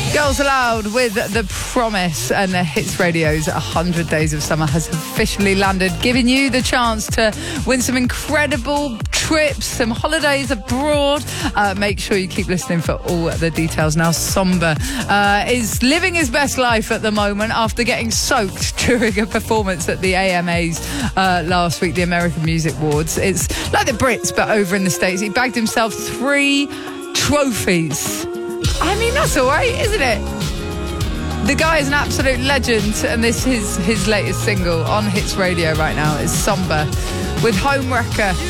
Girls Aloud with The Promise, and Hits Radio's 100 Days of Summer has officially landed, giving you the chance to win some incredible trips, some holidays abroad. Make sure you keep listening for all the details. Now, Somber is living his best life at the moment after getting soaked during a performance at the AMAs last week, the American Music Awards. It's like the Brits, but over in the States. He bagged himself 3 trophies. I mean, that's all right, isn't it? The guy is an absolute legend, and this is his latest single on Hits Radio right now. It's Somber with Homewrecker.